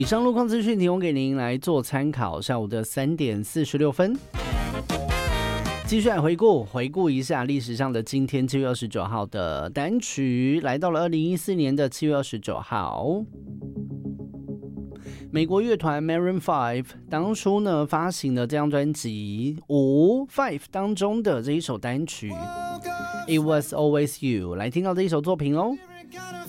以上路况资讯提供给您来做参考。下午的3点46分，继续来回顾一下历史上的今天7月29号的单曲，来到了2014年的7月29号。美国乐团 Maroon 5当初呢发行了这张专辑5当中的这一首单曲 It Was Always You， 来听到这一首作品咯。